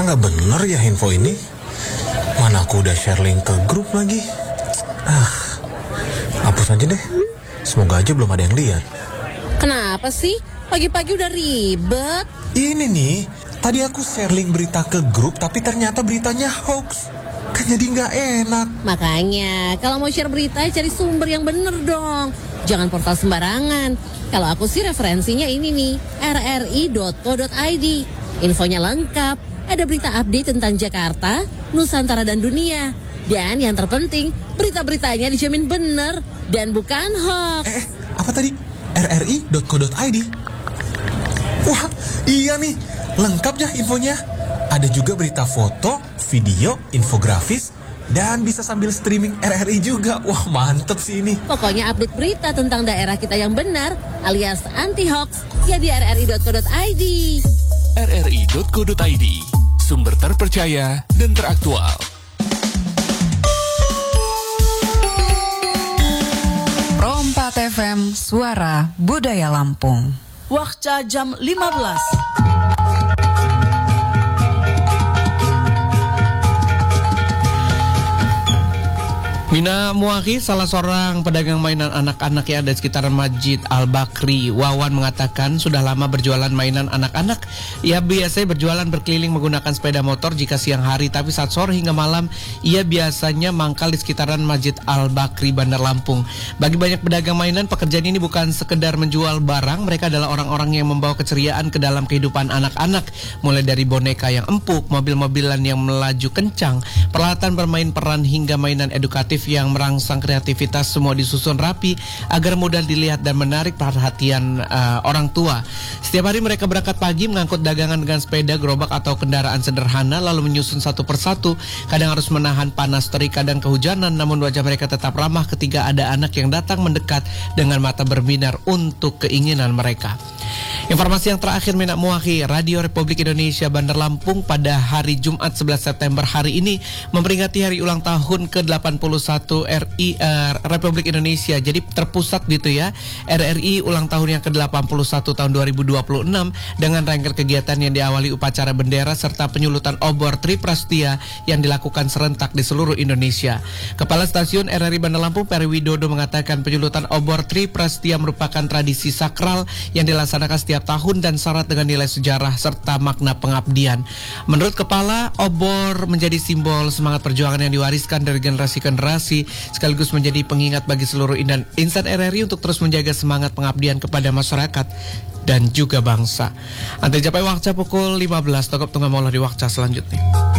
Ternyata nggak bener ya info ini. Mana aku udah share link ke grup lagi. Hapus aja deh. Semoga aja belum ada yang lihat. Kenapa sih? Pagi-pagi udah ribet. Ini nih, tadi aku share link berita ke grup, tapi ternyata beritanya hoax. Kan jadi nggak enak. Makanya, kalau mau share berita, cari sumber yang bener dong. Jangan portal sembarangan. Kalau aku sih referensinya ini nih, rri.co.id. Infonya lengkap, ada berita update tentang Jakarta, Nusantara dan dunia. Dan yang terpenting, berita-beritanya dijamin bener dan bukan hoax. Apa tadi? rri.co.id. Wah, iya nih, lengkap ya infonya. Ada juga berita foto, video, infografis, dan bisa sambil streaming RRI juga. Wah, mantep sih ini. Pokoknya update berita tentang daerah kita yang benar, alias anti-hoax, ya di rri.co.id. rri.co.id, sumber terpercaya dan teraktual. Pro 4 FM, Suara Budaya Lampung. Waktu jam 15. Mina Muakhi, salah seorang pedagang mainan anak-anak yang ada di sekitaran Masjid Al-Bakri Wawan, mengatakan sudah lama berjualan mainan anak-anak. Ia biasanya berjualan berkeliling menggunakan sepeda motor jika siang hari, tapi saat sore hingga malam ia biasanya mangkal di sekitaran Masjid Al-Bakri, Bandar Lampung. Bagi banyak pedagang mainan, pekerjaan ini bukan sekedar menjual barang, mereka adalah orang-orang yang membawa keceriaan ke dalam kehidupan anak-anak. Mulai dari boneka yang empuk, mobil-mobilan yang melaju kencang, peralatan bermain peran hingga mainan edukatif yang merangsang kreativitas, semua disusun rapi agar mudah dilihat dan menarik perhatian orang tua. Setiap hari mereka berangkat pagi mengangkut dagangan dengan sepeda, gerobak atau kendaraan sederhana, lalu menyusun satu persatu. Kadang harus menahan panas terik, kadang kehujanan, namun wajah mereka tetap ramah ketika ada anak yang datang mendekat dengan mata berbinar untuk keinginan mereka. Informasi yang terakhir, Mina Muakhi, Radio Republik Indonesia Bandar Lampung pada hari Jumat 11 September hari ini memperingati hari ulang tahun ke-81 RI Republik Indonesia. Jadi terpusat gitu ya, RRI ulang tahun yang ke-81 tahun 2026 dengan rangkaian kegiatan yang diawali upacara bendera serta penyulutan obor Triprastia yang dilakukan serentak di seluruh Indonesia. Kepala Stasiun RRI Bandar Lampung Peri Widodo mengatakan penyulutan obor Triprastia merupakan tradisi sakral yang dilaksanakan setiap tahun dan syarat dengan nilai sejarah serta makna pengabdian. Menurut Kepala, obor menjadi simbol semangat perjuangan yang diwariskan dari generasi ke generasi, sekaligus menjadi pengingat bagi seluruh insan RRI untuk terus menjaga semangat pengabdian kepada masyarakat dan juga bangsa. Ante capai waktu pukul 15, tokop tengah maulah di waktu selanjutnya.